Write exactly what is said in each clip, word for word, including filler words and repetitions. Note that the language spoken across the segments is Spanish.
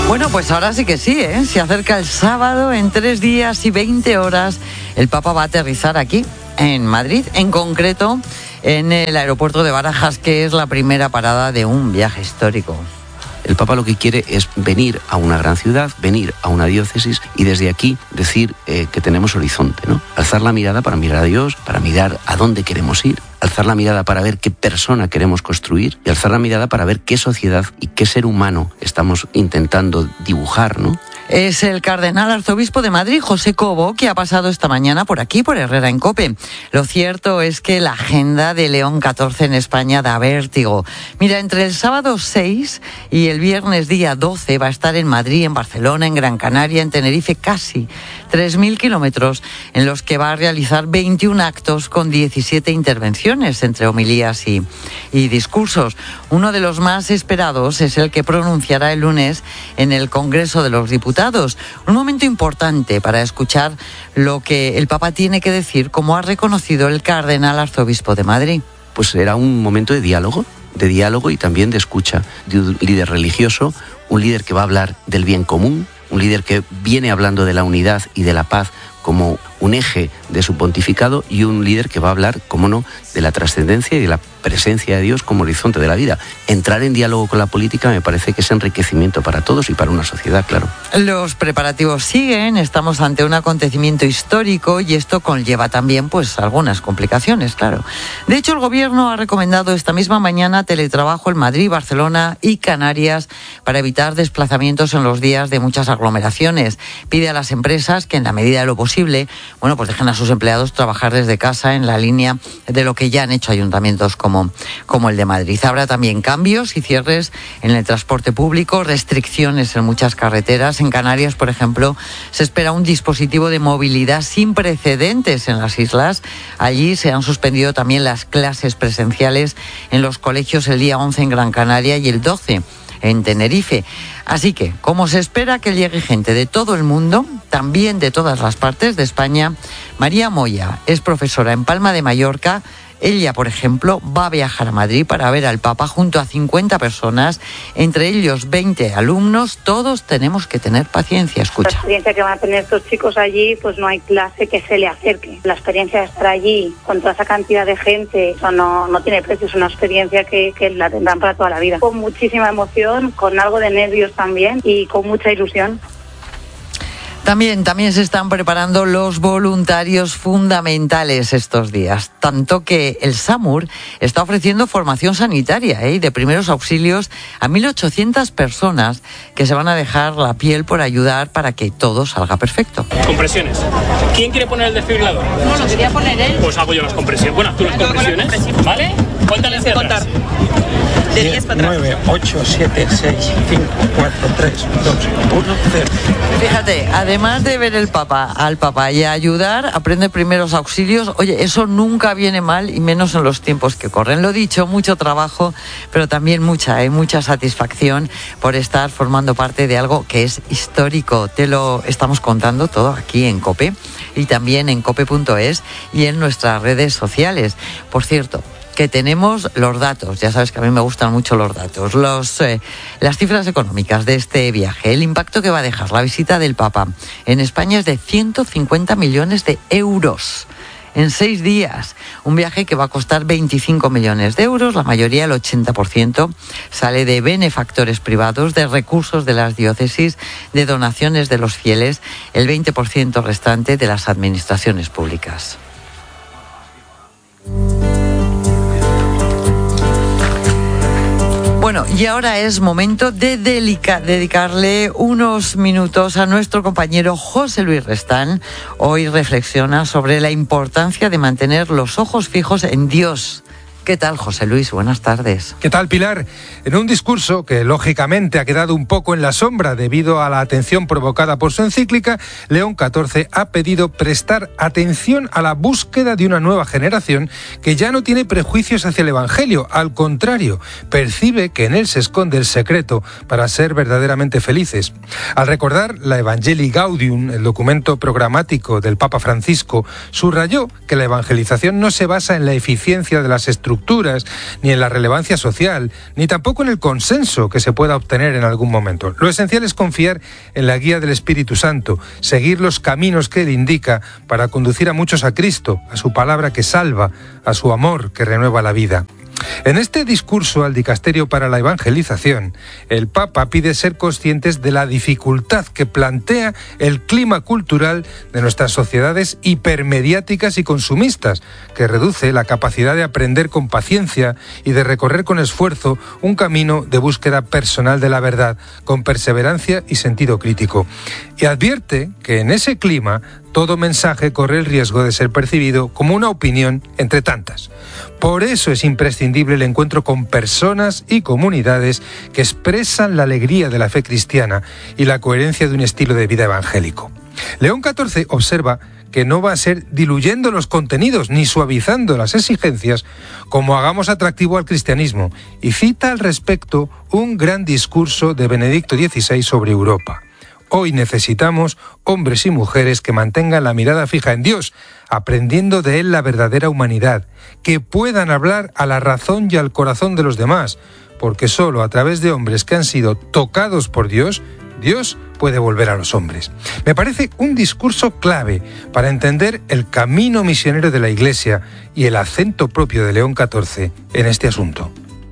Bueno, pues ahora sí que sí, ¿eh? Se acerca el sábado, en tres días y veinte horas, el Papa va a aterrizar aquí, en Madrid, en concreto en el aeropuerto de Barajas, que es la primera parada de un viaje histórico. El Papa lo que quiere es venir a una gran ciudad, venir a una diócesis y desde aquí decir eh, que tenemos horizonte, ¿no? Alzar la mirada para mirar a Dios, para mirar a dónde queremos ir, alzar la mirada para ver qué persona queremos construir y alzar la mirada para ver qué sociedad y qué ser humano estamos intentando dibujar, ¿no? Es el cardenal arzobispo de Madrid, José Cobo, que ha pasado esta mañana por aquí, por Herrera en COPE. Lo cierto es que la agenda de León catorce en España da vértigo. Mira, entre el sábado seis y el viernes día doce va a estar en Madrid, en Barcelona, en Gran Canaria, en Tenerife, casi tres mil kilómetros, en los que va a realizar veintiún actos con diecisiete intervenciones, entre homilías y, y discursos. Uno de los más esperados es el que pronunciará el lunes en el Congreso de los Diputados. Un momento importante para escuchar lo que el Papa tiene que decir, como ha reconocido el cardenal arzobispo de Madrid. Pues será un momento de diálogo, de diálogo y también de escucha de un líder religioso, un líder que va a hablar del bien común, un líder que viene hablando de la unidad y de la paz como un eje de su pontificado y un líder que va a hablar, cómo no, de la trascendencia y de la presencia de Dios como horizonte de la vida. Entrar en diálogo con la política me parece que es enriquecimiento para todos y para una sociedad, claro. Los preparativos siguen, estamos ante un acontecimiento histórico y esto conlleva también pues algunas complicaciones, claro. De hecho, el gobierno ha recomendado esta misma mañana teletrabajo en Madrid, Barcelona y Canarias para evitar desplazamientos en los días de muchas aglomeraciones. Pide a las empresas que en la medida de lo posible, bueno, pues dejen a sus empleados trabajar desde casa en la línea de lo que ya han hecho ayuntamientos como, como el de Madrid. Habrá también cambios y cierres en el transporte público, restricciones en muchas carreteras. En Canarias, por ejemplo, se espera un dispositivo de movilidad sin precedentes en las islas. Allí se han suspendido también las clases presenciales en los colegios el día once en Gran Canaria y el doce en Tenerife. Así que, como se espera que llegue gente de todo el mundo, también de todas las partes de España, María Moya es profesora en Palma de Mallorca. Ella, por ejemplo, va a viajar a Madrid para ver al Papa junto a cincuenta personas, entre ellos veinte alumnos. Todos tenemos que tener paciencia. Escucha. La experiencia que van a tener estos chicos allí, pues no hay clase que se le acerque. La experiencia de estar allí con toda esa cantidad de gente, eso no, no tiene precio, es una experiencia que, que la tendrán para toda la vida. Con muchísima emoción, con algo de nervios también y con mucha ilusión. También, también se están preparando los voluntarios fundamentales estos días, tanto que el SAMUR está ofreciendo formación sanitaria ¿eh? de primeros auxilios a mil ochocientas personas que se van a dejar la piel por ayudar para que todo salga perfecto. Compresiones. ¿Quién quiere poner el desfibrilador? No, lo quería poner él. Pues hago yo las compresiones. Bueno, tú las compresiones, ¿vale? Cuéntale hacia atrás. De diez para atrás. nueve, ocho, siete, seis, cinco, cuatro, tres, dos, uno, cero. Fíjate, además de ver el Papa, al Papa y ayudar, aprende primeros auxilios. Oye, eso nunca viene mal y menos en los tiempos que corren. Lo dicho, mucho trabajo, pero también mucha, ¿eh? mucha satisfacción por estar formando parte de algo que es histórico. Te lo estamos contando todo aquí en COPE y también en cope punto es y en nuestras redes sociales. Por cierto, que tenemos los datos, ya sabes que a mí me gustan mucho los datos, los, eh, las cifras económicas de este viaje. El impacto que va a dejar la visita del Papa en España es de ciento cincuenta millones de euros en seis días. Un viaje que va a costar veinticinco millones de euros, la mayoría, el ochenta por ciento, sale de benefactores privados, de recursos de las diócesis, de donaciones de los fieles, el veinte por ciento restante de las administraciones públicas. Bueno, y ahora es momento de dedica, dedicarle unos minutos a nuestro compañero José Luis Restán. Hoy reflexiona sobre la importancia de mantener los ojos fijos en Dios. ¿Qué tal, José Luis? Buenas tardes. ¿Qué tal, Pilar? En un discurso que, lógicamente, ha quedado un poco en la sombra debido a la atención provocada por su encíclica, León catorce ha pedido prestar atención a la búsqueda de una nueva generación que ya no tiene prejuicios hacia el Evangelio. Al contrario, percibe que en él se esconde el secreto para ser verdaderamente felices. Al recordar la Evangelii Gaudium, el documento programático del Papa Francisco, subrayó que la evangelización no se basa en la eficiencia de las estructuras estructuras, ni en la relevancia social, ni tampoco en el consenso que se pueda obtener en algún momento. Lo esencial es confiar en la guía del Espíritu Santo, seguir los caminos que Él indica para conducir a muchos a Cristo, a su palabra que salva, a su amor que renueva la vida. En este discurso al Dicasterio para la Evangelización, el Papa pide ser conscientes de la dificultad que plantea el clima cultural de nuestras sociedades hipermediáticas y consumistas, que reduce la capacidad de aprender con paciencia y de recorrer con esfuerzo un camino de búsqueda personal de la verdad, con perseverancia y sentido crítico. Y advierte que en ese clima todo mensaje corre el riesgo de ser percibido como una opinión entre tantas. Por eso es imprescindible el encuentro con personas y comunidades que expresan la alegría de la fe cristiana y la coherencia de un estilo de vida evangélico. León catorce observa que no va a ser diluyendo los contenidos ni suavizando las exigencias como hagamos atractivo al cristianismo, y cita al respecto un gran discurso de Benedicto dieciséis sobre Europa. Hoy necesitamos hombres y mujeres que mantengan la mirada fija en Dios, aprendiendo de Él la verdadera humanidad, que puedan hablar a la razón y al corazón de los demás, porque solo a través de hombres que han sido tocados por Dios, Dios puede volver a los hombres. Me parece un discurso clave para entender el camino misionero de la Iglesia y el acento propio de León catorce en este asunto.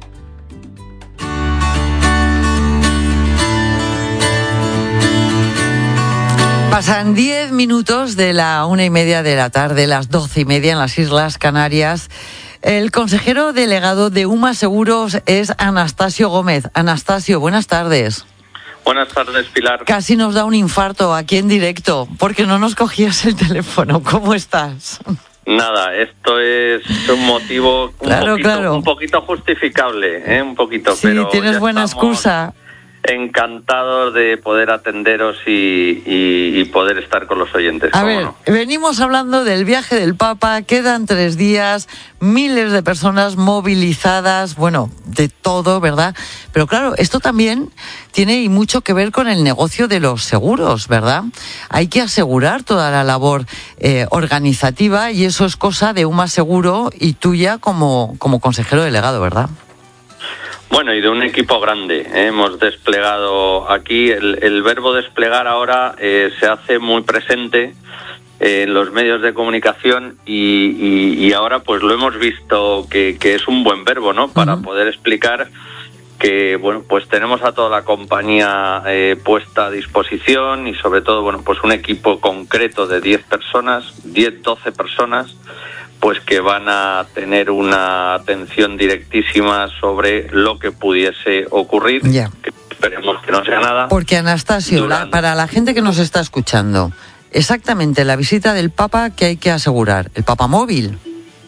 Pasan diez minutos de la una y media de la tarde, las doce y media en las Islas Canarias. El consejero delegado de UMA Seguros es Anastasio Gómez. Anastasio, buenas tardes. Buenas tardes, Pilar. Casi nos da un infarto aquí en directo, porque no nos cogías el teléfono. ¿Cómo estás? Nada, esto es un motivo un, claro, poquito, claro. un poquito justificable, ¿eh? Un poquito, sí, pero tienes buena excusa. Encantados de poder atenderos y, y, y poder estar con los oyentes. A ver, no? venimos hablando del viaje del Papa, quedan tres días, miles de personas movilizadas, bueno, de todo, ¿verdad? Pero claro, esto también tiene y mucho que ver con el negocio de los seguros, ¿verdad? Hay que asegurar toda la labor eh, organizativa y eso es cosa de UMA Seguro y tuya como, como consejero delegado, ¿verdad? Bueno, y de un equipo grande. ¿eh? Hemos desplegado aquí, el, el verbo desplegar ahora eh, se hace muy presente eh, en los medios de comunicación y, y, y ahora pues lo hemos visto que, que es un buen verbo, ¿no? Para uh-huh. poder explicar que, bueno, pues tenemos a toda la compañía eh, puesta a disposición y sobre todo, bueno, pues un equipo concreto de diez personas, diez, doce personas, pues que van a tener una atención directísima sobre lo que pudiese ocurrir, yeah. que esperemos que no sea nada. Porque Anastasio, durante... la, para la gente que nos está escuchando, exactamente la visita del Papa que hay que asegurar, ¿el Papa móvil?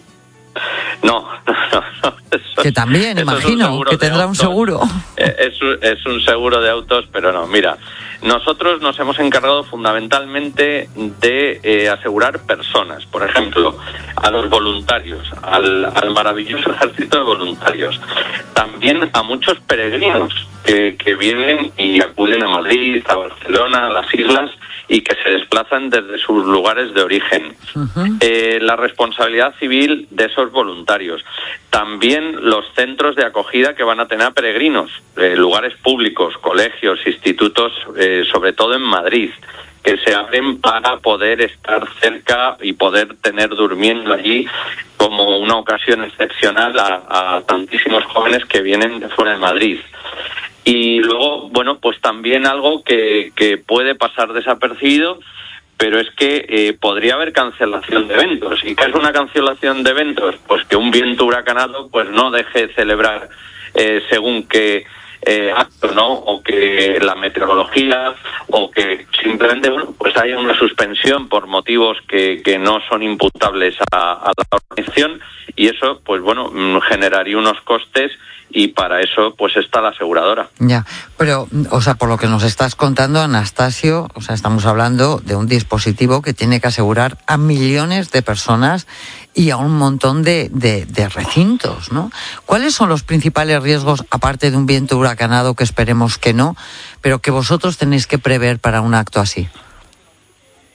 No, no, no. no eso, que también, imagino, que tendrá un seguro. Es un, es un seguro de autos, pero no, mira, nosotros nos hemos encargado fundamentalmente de eh, asegurar personas, por ejemplo, a los voluntarios, al, al maravilloso ejército de voluntarios, también a muchos peregrinos que, que vienen y acuden a Madrid, a Barcelona, a las islas, y que se desplazan desde sus lugares de origen. Uh-huh. Eh, la responsabilidad civil de esos voluntarios. También los centros de acogida que van a tener a peregrinos, eh, lugares públicos, colegios, institutos, eh, sobre todo en Madrid, que se abren para poder estar cerca y poder tener durmiendo allí como una ocasión excepcional a, a tantísimos jóvenes que vienen de fuera de Madrid. Y luego, bueno, pues también algo que, que puede pasar desapercibido, pero es que eh, podría haber cancelación de eventos. ¿Y qué es una cancelación de eventos? Pues que un viento huracanado pues no deje de celebrar eh, según qué eh, acto, ¿no? O que la meteorología, o que simplemente, bueno, pues haya una suspensión por motivos que, que no son imputables a, a la organización, y eso, pues bueno, generaría unos costes. Y para eso, pues está la aseguradora. Ya, pero, o sea, por lo que nos estás contando, Anastasio, o sea, estamos hablando de un dispositivo que tiene que asegurar a millones de personas y a un montón de, de, de recintos, ¿no? ¿Cuáles son los principales riesgos, aparte de un viento huracanado, que esperemos que no, pero que vosotros tenéis que prever para un acto así?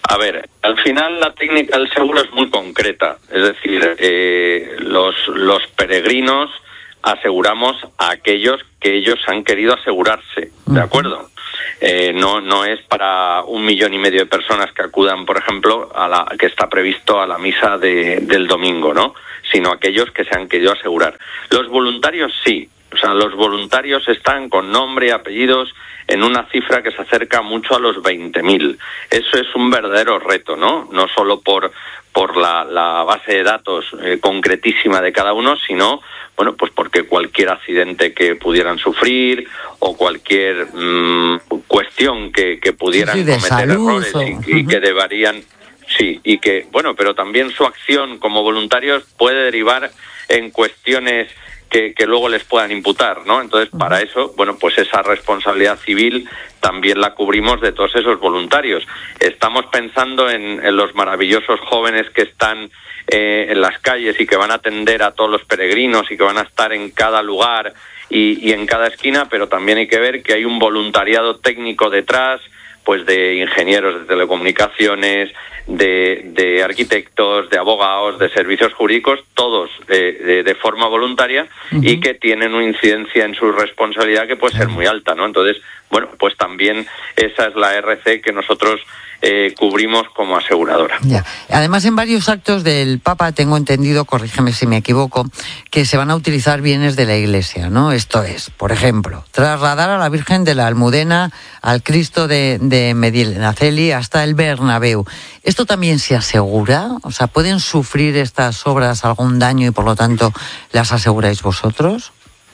A ver, al final la técnica del seguro es muy concreta. Es decir, eh, los, los peregrinos aseguramos a aquellos que ellos han querido asegurarse, ¿de acuerdo? Eh, no no es para un millón y medio de personas que acudan, por ejemplo, a la que está previsto a la misa de, del domingo, ¿no? Sino aquellos que se han querido asegurar. Los voluntarios sí, o sea, los voluntarios están con nombre y apellidos en una cifra que se acerca mucho a los veinte mil. Eso es un verdadero reto, ¿no? No solo por por la, la base de datos eh, concretísima de cada uno, sino, bueno, pues porque cualquier accidente que pudieran sufrir o cualquier mmm, cuestión que, que pudieran sí, cometer salud, errores o... y, y que deberían, sí, y que, bueno, pero también su acción como voluntarios puede derivar en cuestiones que, que luego les puedan imputar, ¿no? Entonces, para eso, bueno, pues esa responsabilidad civil también la cubrimos de todos esos voluntarios. Estamos pensando en, en los maravillosos jóvenes que están eh, en las calles y que van a atender a todos los peregrinos y que van a estar en cada lugar y, y en cada esquina, pero también hay que ver que hay un voluntariado técnico detrás, pues de ingenieros de telecomunicaciones, de, de arquitectos, de abogados, de servicios jurídicos, todos eh, de, de forma voluntaria uh-huh. y que tienen una incidencia en su responsabilidad que puede ser muy alta, ¿no? Entonces, bueno, pues también esa es la R C que nosotros eh, cubrimos como aseguradora. Ya. Además, en varios actos del Papa, tengo entendido, corrígeme si me equivoco, que se van a utilizar bienes de la Iglesia, ¿no? Esto es, por ejemplo, trasladar a la Virgen de la Almudena al Cristo de, de Medinaceli hasta el Bernabéu. ¿Esto también se asegura? O sea, ¿pueden sufrir estas obras algún daño y por lo tanto las aseguráis vosotros?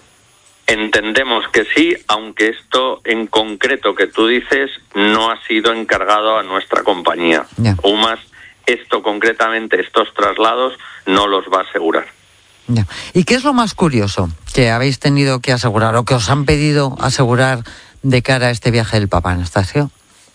Entendemos que sí, aunque esto en concreto que tú dices no ha sido encargado a nuestra compañía. Yeah. UMAS, esto concretamente, estos traslados, no los va a asegurar. Yeah. ¿Y qué es lo más curioso que habéis tenido que asegurar o que os han pedido asegurar de cara a este viaje del Papa, Anastasio?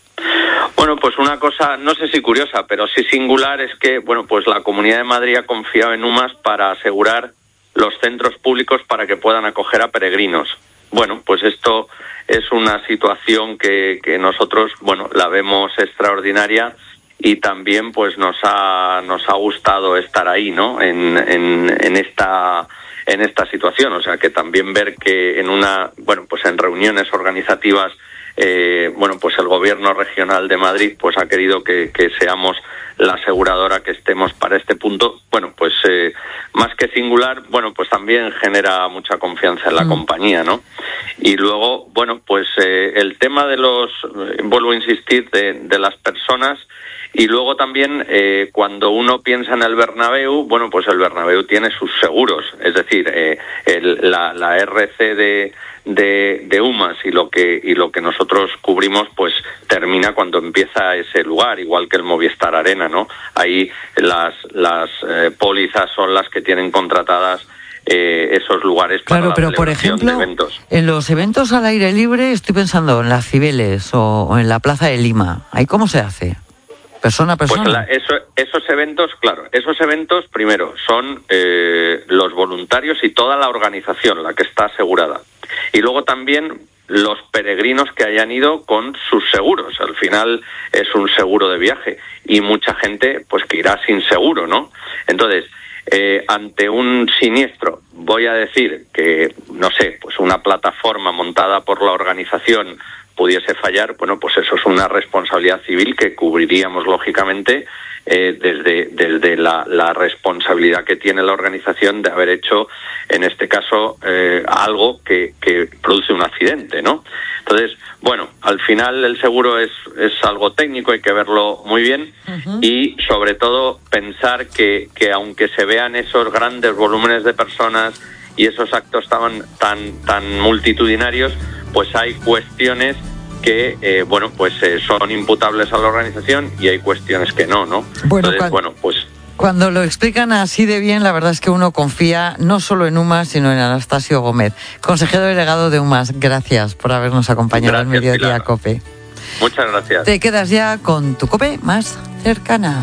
Bueno, pues una cosa, no sé si curiosa, pero sí singular, es que, bueno, pues la Comunidad de Madrid ha confiado en UMAS para asegurar los centros públicos para que puedan acoger a peregrinos. Bueno, pues esto es una situación que, que nosotros, bueno, la vemos extraordinaria y también pues nos ha nos ha gustado estar ahí, ¿no? En, en, en esta en esta situación, o sea, que también ver que en una, bueno, pues en reuniones organizativas eh, bueno, pues el gobierno regional de Madrid pues ha querido que, que seamos la aseguradora que estemos para este punto, bueno, pues eh, más que singular, bueno, pues también genera mucha confianza en la mm. compañía, ¿no? Y luego, bueno, pues eh, el tema de los, eh, vuelvo a insistir, de, de las personas, y luego también eh, cuando uno piensa en el Bernabéu, bueno, pues el Bernabéu tiene sus seguros, es decir, eh, el, la, la R C de de, de UMAS y lo que y lo que nosotros cubrimos pues termina cuando empieza ese lugar, igual que el Movistar Arena, ¿no? Ahí las las eh, pólizas son las que tienen contratadas eh, esos lugares para claro, la pero por ejemplo, de eventos. En los eventos al aire libre, estoy pensando en las Cibeles o, o en la Plaza de Lima, ¿ahí cómo se hace? Persona a persona. Pues la, eso, esos eventos, claro, esos eventos primero son eh, los voluntarios y toda la organización la que está asegurada. Y luego también los peregrinos que hayan ido con sus seguros. Al final es un seguro de viaje y mucha gente pues que irá sin seguro, ¿no? Entonces, eh, ante un siniestro, voy a decir que, no sé, pues una plataforma montada por la organización pudiese fallar, bueno, pues eso es una responsabilidad civil que cubriríamos lógicamente eh, desde desde la, la responsabilidad que tiene la organización de haber hecho, en este caso, eh, algo que, que produce un accidente, ¿no? Entonces, bueno, al final el seguro es, es algo técnico, hay que verlo muy bien uh-huh. y sobre todo pensar que, que aunque se vean esos grandes volúmenes de personas y esos actos tan, tan, tan multitudinarios, pues hay cuestiones que, eh, bueno, pues eh, son imputables a la organización y hay cuestiones que no, ¿no? Bueno, Entonces, cuando, bueno, pues... Cuando lo explican así de bien, la verdad es que uno confía no solo en UMAS, sino en Anastasio Gómez, consejero delegado de UMAS. Gracias por habernos acompañado al Mediodía Pilar. COPE. Muchas gracias. Te quedas ya con tu COPE más cercana.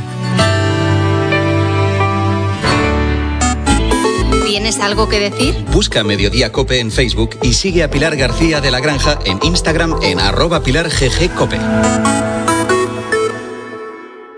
¿Tienes algo que decir? Busca Mediodía COPE en Facebook y sigue a Pilar García de la Granja en Instagram en arroba Pilar G G Cope.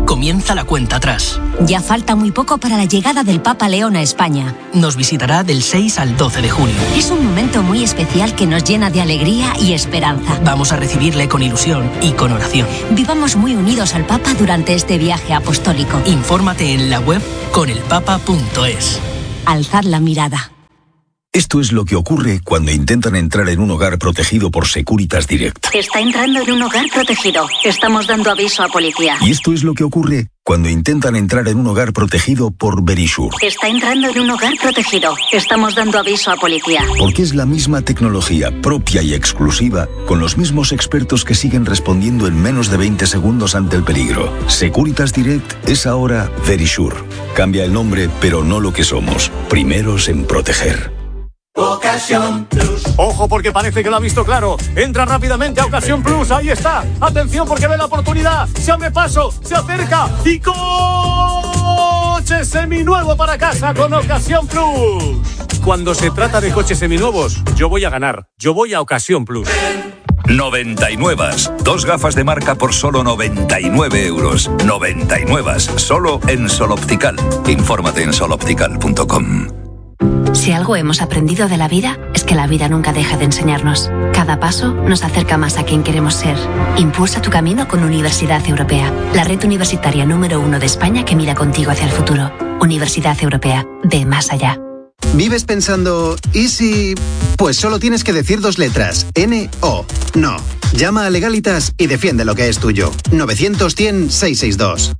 comienza la cuenta atrás. Ya falta muy poco para la llegada del Papa León a España. Nos visitará del seis al doce de junio. Es un momento muy especial que nos llena de alegría y esperanza. Vamos a recibirle con ilusión y con oración. Vivamos muy unidos al Papa durante este viaje apostólico. Infórmate en la web con el papa punto es. Alzad la mirada. Esto es lo que ocurre cuando intentan entrar en un hogar protegido por Securitas Direct. Está entrando en un hogar protegido. Estamos dando aviso a policía. Y esto es lo que ocurre cuando intentan entrar en un hogar protegido por Verisure. Está entrando en un hogar protegido. Estamos dando aviso a policía. Porque es la misma tecnología propia y exclusiva, con los mismos expertos que siguen respondiendo en menos de veinte segundos ante el peligro. Securitas Direct es ahora Verisure. Cambia el nombre, pero no lo que somos. Primeros en proteger. Ocasión Plus. Ojo, porque parece que lo ha visto claro. Entra rápidamente a Ocasión Plus. Ahí está. Atención, porque ve la oportunidad. Se abre paso, se acerca y coche seminuevo para casa con Ocasión Plus. Cuando se trata de coches seminuevos, yo voy a ganar. Yo voy a Ocasión Plus. noventa y nueve. Dos gafas de marca por solo noventa y nueve euros. noventa y nueve. Solo en Sol Optical. Infórmate en sol optical punto com. Si algo hemos aprendido de la vida, es que la vida nunca deja de enseñarnos. Cada paso nos acerca más a quien queremos ser. Impulsa tu camino con Universidad Europea, la red universitaria número uno de España que mira contigo hacia el futuro. Universidad Europea, ve más allá. ¿Vives pensando, ¿y si...? Pues solo tienes que decir dos letras, N O. No. Llama a Legalitas y defiende lo que es tuyo. novecientos cien seiscientos sesenta y dos.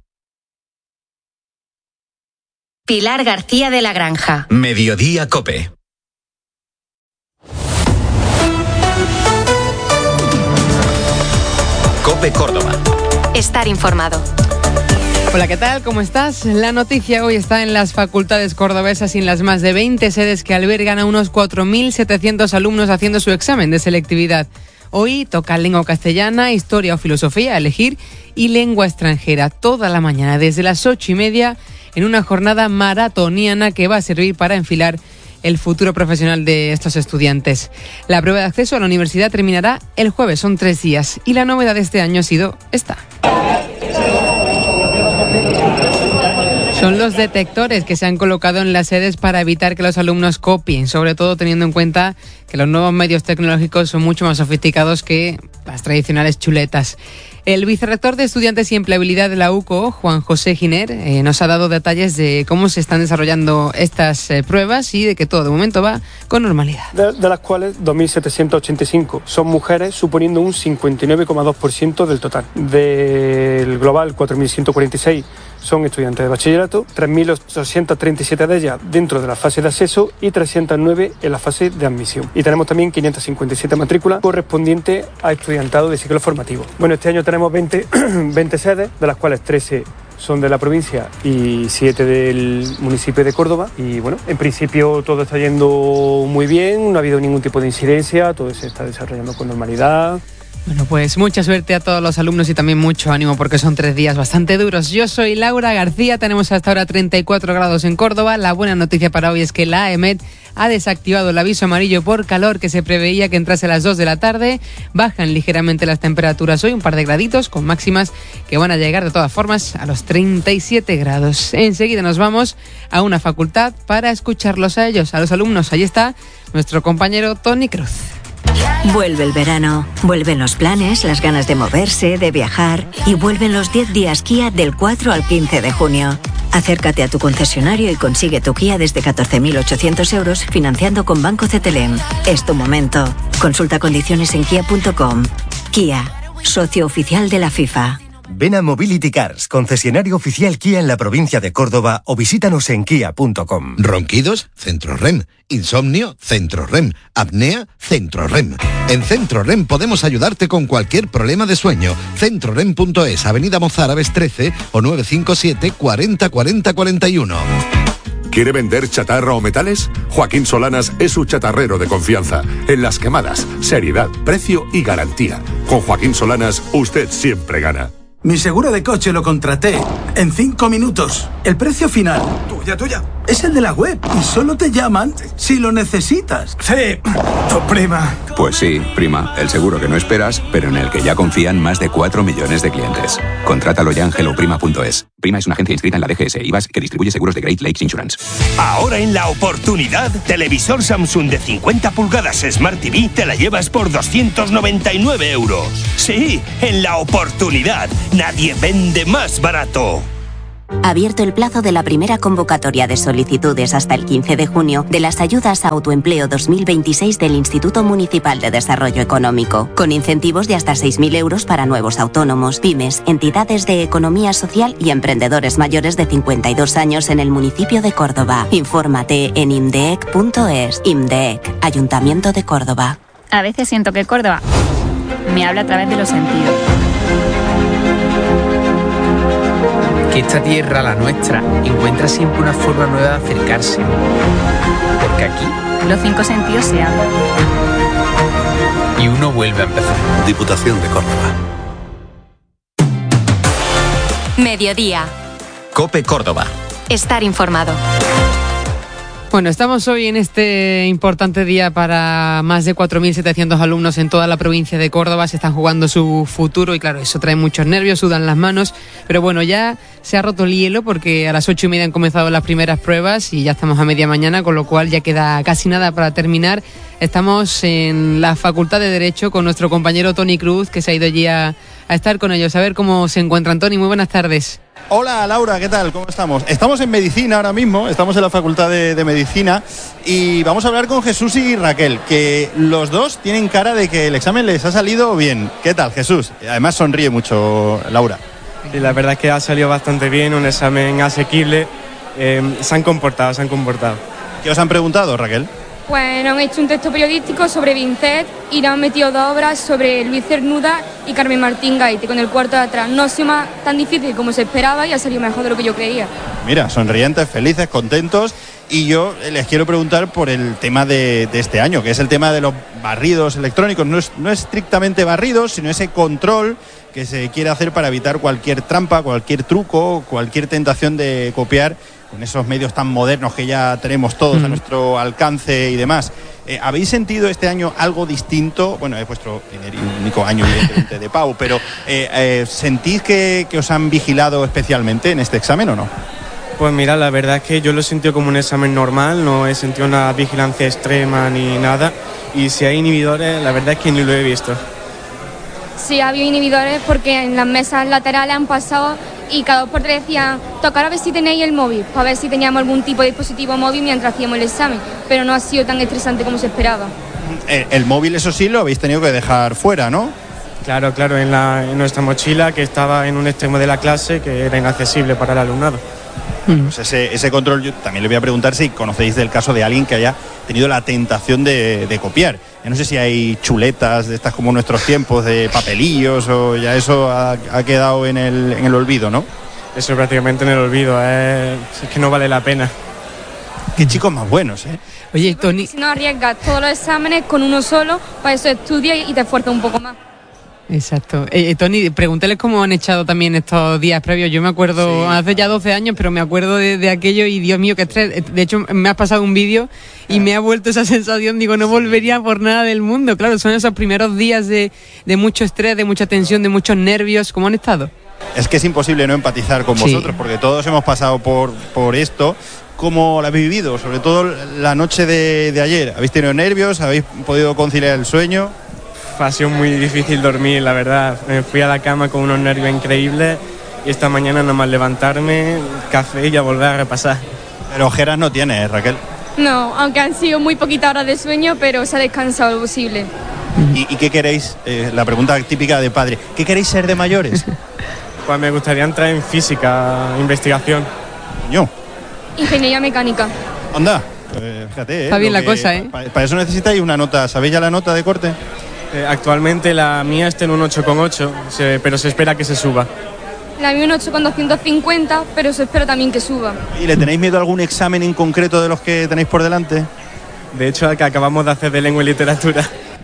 Pilar García de la Granja. Mediodía COPE. COPE Córdoba. Estar informado. Hola, ¿qué tal? ¿Cómo estás? La noticia hoy está en las facultades cordobesas y en las más de veinte sedes que albergan a unos cuatro mil setecientos alumnos haciendo su examen de selectividad. Hoy toca lengua castellana, historia o filosofía a elegir y lengua extranjera toda la mañana desde las ocho y media en una jornada maratoniana que va a servir para enfilar el futuro profesional de estos estudiantes. La prueba de acceso a la universidad terminará el jueves, son tres días, y la novedad de este año ha sido esta. Son los detectores que se han colocado en las sedes para evitar que los alumnos copien, sobre todo teniendo en cuenta que los nuevos medios tecnológicos son mucho más sofisticados que las tradicionales chuletas. El vicerrector de Estudiantes y Empleabilidad de la U C O, Juan José Giner, eh, nos ha dado detalles de cómo se están desarrollando estas eh, pruebas y de que todo de momento va con normalidad. De, de las cuales dos mil setecientos ochenta y cinco son mujeres, suponiendo un cincuenta y nueve coma dos por ciento del total. Del global, cuatro mil ciento cuarenta y seis son estudiantes de bachillerato, tres mil ochocientos treinta y siete de ellas dentro de la fase de acceso y trescientos nueve en la fase de admisión. Y tenemos también quinientas cincuenta y siete matrículas correspondientes a estudiantado de ciclo formativo. Bueno, este año tenemos veinte, veinte sedes, de las cuales trece son de la provincia y siete del municipio de Córdoba. Y bueno, en principio todo está yendo muy bien, no ha habido ningún tipo de incidencia, todo se está desarrollando con normalidad. Bueno, pues mucha suerte a todos los alumnos y también mucho ánimo porque son tres días bastante duros. Yo soy Laura García, tenemos hasta ahora treinta y cuatro grados en Córdoba. La buena noticia para hoy es que la AEMET ha desactivado el aviso amarillo por calor que se preveía que entrase a las dos de la tarde. Bajan ligeramente las temperaturas hoy, un par de graditos, con máximas que van a llegar de todas formas a los treinta y siete grados. Enseguida nos vamos a una facultad para escucharlos a ellos, a los alumnos. Allí está nuestro compañero Tony Cruz. Vuelve el verano, vuelven los planes, las ganas de moverse, de viajar y vuelven los diez días Kia del cuatro al quince de junio. Acércate a tu concesionario y consigue tu Kia desde catorce mil ochocientos euros financiando con Banco Cetelem. Es tu momento. Consulta condiciones en kia punto com. Kia, socio oficial de la FIFA. Ven a Mobility Cars, concesionario oficial Kia en la provincia de Córdoba o visítanos en kia punto com. ¿Ronquidos? Centro R E M. ¿Insomnio? Centro R E M. ¿Apnea? Centro R E M. En Centro R E M podemos ayudarte con cualquier problema de sueño. centro rem punto es, Avenida Mozárabes trece o nueve cinco siete, cuarenta, cuarenta, cuarenta y uno. ¿Quiere vender chatarra o metales? Joaquín Solanas es su chatarrero de confianza. En las quemadas, seriedad, precio y garantía. Con Joaquín Solanas, usted siempre gana. Mi seguro de coche lo contraté en cinco minutos. El precio final, tuya, tuya, es el de la web y solo te llaman si lo necesitas. Sí, tu prima. Pues sí, prima, el seguro que no esperas, pero en el que ya confían más de cuatro millones de clientes. Contrátalo ya en hello prima punto es. Prima es una agencia inscrita en la D G S I V A S que distribuye seguros de Great Lakes Insurance. Ahora en La Oportunidad, televisor Samsung de cincuenta pulgadas Smart T V te la llevas por doscientos noventa y nueve euros. Sí, en La Oportunidad. Nadie vende más barato. Abierto el plazo de la primera convocatoria de solicitudes hasta el quince de junio de las ayudas a autoempleo dos mil veintiséis del Instituto Municipal de Desarrollo Económico, con incentivos de hasta seis mil euros para nuevos autónomos, pymes, entidades de economía social y emprendedores mayores de cincuenta y dos años en el municipio de Córdoba. Infórmate en imdeec punto es. IMDEC, Ayuntamiento de Córdoba. A veces siento que Córdoba me habla a través de los sentidos. Que esta tierra, la nuestra, encuentra siempre una forma nueva de acercarse. Porque aquí los cinco sentidos se abren. Y uno vuelve a empezar. Diputación de Córdoba. Mediodía. COPE Córdoba. Estar informado. Bueno, estamos hoy en este importante día para más de cuatro mil setecientos alumnos en toda la provincia de Córdoba. Se están jugando su futuro y claro, eso trae muchos nervios, sudan las manos. Pero bueno, ya se ha roto el hielo porque a las ocho y media han comenzado las primeras pruebas y ya estamos a media mañana, con lo cual ya queda casi nada para terminar. Estamos en la Facultad de Derecho con nuestro compañero Toni Cruz, que se ha ido allí a, a estar con ellos, a ver cómo se encuentran. Toni, muy buenas tardes. Hola Laura, ¿qué tal? ¿Cómo estamos? Estamos en medicina ahora mismo, estamos en la Facultad de, de Medicina y vamos a hablar con Jesús y Raquel, que los dos tienen cara de que el examen les ha salido bien. ¿Qué tal, Jesús? Además sonríe mucho Laura. Y la verdad es que ha salido bastante bien, un examen asequible, eh, se han comportado, se han comportado. ¿Qué os han preguntado, Raquel? Pues nos han hecho un texto periodístico sobre Vincent y nos han metido dos obras sobre Luis Cernuda y Carmen Martín Gaite, con el cuarto de atrás. No ha sido más tan difícil como se esperaba y ha salido mejor de lo que yo creía. Mira, sonrientes, felices, contentos. Y yo les quiero preguntar por el tema de, de este año, que es el tema de los barridos electrónicos. No es, no es estrictamente barridos, sino ese control que se quiere hacer para evitar cualquier trampa, cualquier truco, cualquier tentación de copiar con esos medios tan modernos que ya tenemos todos mm. a nuestro alcance y demás. Eh, ¿Habéis sentido este año algo distinto? Bueno, es vuestro primer y único año, evidentemente, de P A U, pero eh, eh, ¿sentís que, que os han vigilado especialmente en este examen o no? Pues mira, la verdad es que yo lo he sentido como un examen normal, no he sentido una vigilancia extrema ni nada, y si hay inhibidores, la verdad es que ni lo he visto. Sí, ha habido inhibidores porque en las mesas laterales han pasado y cada dos por tres decían, tocar a ver si tenéis el móvil, para ver si teníamos algún tipo de dispositivo móvil mientras hacíamos el examen, pero no ha sido tan estresante como se esperaba. El, el móvil, eso sí, lo habéis tenido que dejar fuera, ¿no? Claro, claro, en, la, en nuestra mochila, que estaba en un extremo de la clase, que era inaccesible para el alumnado. Pues ese, ese control, yo también le voy a preguntar si conocéis del caso de alguien que haya tenido la tentación de, de copiar. Yo no sé si hay chuletas de estas como nuestros tiempos, de papelillos, o ya eso ha, ha quedado en el, en el olvido, ¿no? Eso prácticamente en el olvido, eh, es que no vale la pena. Qué chicos más buenos, ¿eh? Oye, Toni... Si no arriesgas todos los exámenes con uno solo, para eso estudias y te esfuerzas un poco más. Exacto. Eh, Toni, pregúntales cómo han echado también estos días previos. Yo me acuerdo, sí. hace ya doce años, pero me acuerdo de, de aquello y Dios mío, qué estrés. De hecho, me has pasado un vídeo y me ha vuelto esa sensación, digo, no volvería por nada del mundo. Claro, son esos primeros días de, de mucho estrés, de mucha tensión, de muchos nervios. ¿Cómo han estado? Es que es imposible no empatizar con sí. vosotros, porque todos hemos pasado por, por esto. ¿Cómo lo habéis vivido? Sobre todo la noche de, de ayer. ¿Habéis tenido nervios? ¿Habéis podido conciliar el sueño? Ha sido muy difícil dormir, la verdad. Me fui a la cama con unos nervios increíbles y esta mañana nomás levantarme, café y a volver a repasar. Pero ojeras no tienes, Raquel. No, aunque han sido muy poquitas horas de sueño, pero se ha descansado lo posible. ¿Y, y qué queréis? Eh, la pregunta típica de padre. ¿Qué queréis ser de mayores? Pues me gustaría entrar en física, investigación. Yo. Ingeniería mecánica. Anda, pues fíjate. Eh, Está bien la cosa, ¿eh? Para, para eso necesitáis una nota. ¿Sabéis ya la nota de corte? Eh, actualmente la mía está en un ocho coma ocho, pero se espera que se suba. La mía un ocho coma doscientos cincuenta, pero se espera también que suba. ¿Y le tenéis miedo a algún examen en concreto de los que tenéis por delante? De hecho, al que acabamos de hacer de lengua y literatura.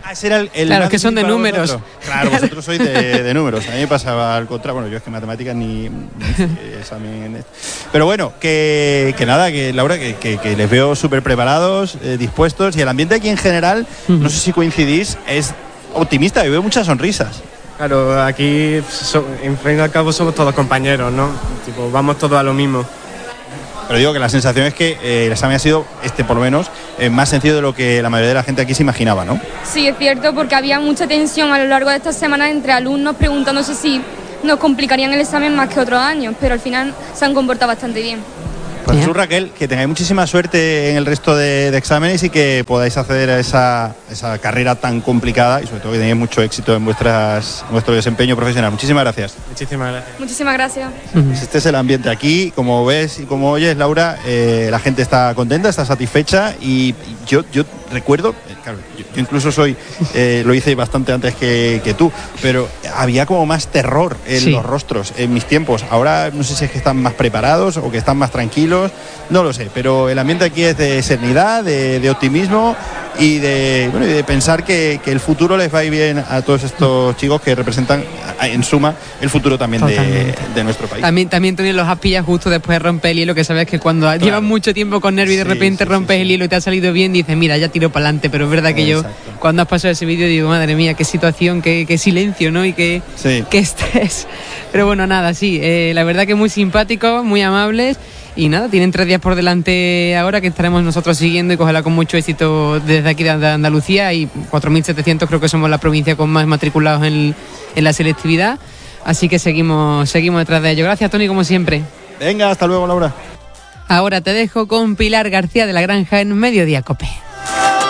Ah, ese era el, el claro, más que son de difícil para números. vosotros. Claro, vosotros sois de, de números. A mí me pasaba al contrario. Bueno, yo es que matemáticas ni, ni examen. Pero bueno, que, que nada, que Laura, que, que, que les veo súper preparados, eh, dispuestos, y el ambiente aquí en general, uh-huh. no sé si coincidís, es optimista. Yo veo muchas sonrisas. Claro, aquí so, en fin y al cabo somos todos compañeros, ¿no? Tipo, vamos todos a lo mismo. Pero digo que la sensación es que eh, el examen ha sido, este por lo menos, eh, más sencillo de lo que la mayoría de la gente aquí se imaginaba, ¿no? Sí, es cierto, porque había mucha tensión a lo largo de estas semanas entre alumnos preguntándose si nos complicarían el examen más que otros años, pero al final se han comportado bastante bien. Pues tú, Raquel, que tengáis muchísima suerte en el resto de, de exámenes y que podáis acceder a esa, esa carrera tan complicada y sobre todo que tengáis mucho éxito en, vuestras, en vuestro desempeño profesional. Muchísimas gracias. Muchísimas gracias. Muchísimas gracias. Pues este es el ambiente aquí. Como ves y como oyes, Laura, eh, la gente está contenta, está satisfecha y yo, yo recuerdo, claro, yo, yo incluso soy, eh, lo hice bastante antes que, que tú, pero había como más terror en sí. los rostros en mis tiempos. Ahora no sé si es que están más preparados o que están más tranquilos. No lo sé, pero el ambiente aquí es de serenidad, de, de optimismo y de, bueno, y de pensar que, que el futuro les va a ir bien a todos estos chicos que representan, en suma, el futuro también de, de nuestro país. También, también Tony, los has pillado justo después de romper el hielo, que sabes que cuando claro. llevas mucho tiempo con nervios y de sí, repente sí, rompes sí, el hielo y te ha salido bien, dices, mira, ya tiro para adelante, pero es verdad que Exacto. yo, cuando has pasado ese vídeo, digo, madre mía, qué situación, qué, qué silencio, ¿no? Y qué, sí. qué estrés. Pero bueno, nada, sí, eh, la verdad que muy simpáticos, muy amables. Y nada, tienen tres días por delante ahora que estaremos nosotros siguiendo y ojalá con mucho éxito desde aquí de Andalucía, y cuatro mil setecientos creo que somos la provincia con más matriculados en, en la selectividad, así que seguimos, seguimos detrás de ello. Gracias, Tony, como siempre. Venga, hasta luego, Laura. Ahora te dejo con Pilar García de La Granja en Mediodía Cope.